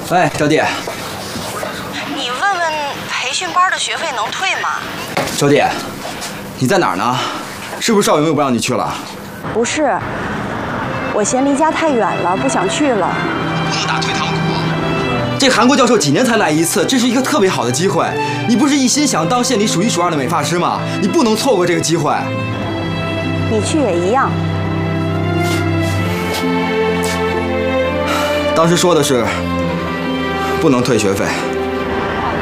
喂，招弟。 你问问培训班的学费能退吗？ 招弟，你在哪儿呢？是不是邵勇又不让你去了？ 不是，我嫌离家太远了，不想去了。 不能打退堂鼓。这韩国教授几年才来一次，这是一个特别好的机会。你不是一心想当县里数一数二的美发师吗？你不能错过这个机会。 你去也一样。 当时说的是不能退学费。